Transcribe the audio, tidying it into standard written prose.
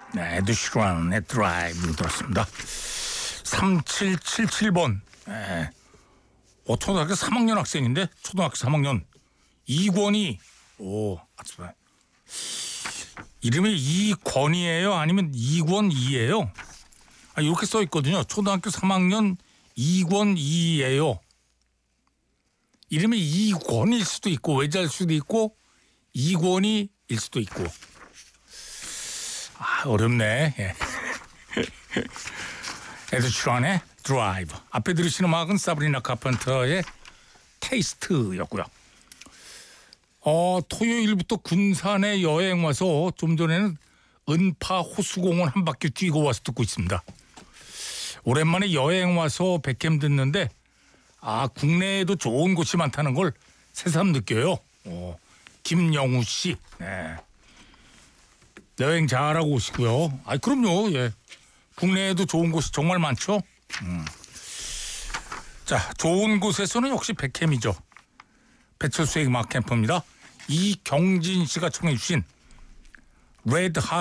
네, 에드시런의 드라이브 들었습니다. 3777번. 네. 초등학교 3학년 학생인데 초등학교 3학년 이권희. 이름이 이권이에요? 아니면 이권이에요? 이렇게 써 있거든요. 초등학교 3학년 이권이에요. 이름이 이권일 수도 있고 외자일 수도 있고 이권이일 수도 있고. 어렵네. 예. 에드시런의 드라이브. 앞에 들으신 음악은 사브리나 카펜터의 테이스트였고요. 토요일부터 군산에 여행 와서 좀 전에는 은파 호수공원 한 바퀴 뛰고 와서 듣고 있습니다. 오랜만에 여행 와서 백캠 듣는데 국내에도 좋은 곳이 많다는 걸 새삼 느껴요. 김영우 씨. 네. 여행 잘하고 오시고요. 그럼요. 예. 국내에도 좋은 곳이 정말 많죠. 자, 좋은 곳에서는 역시 백캠이죠. 배철수의 음악 캠프입니다. 이경진 씨가 청해 주신 레드 하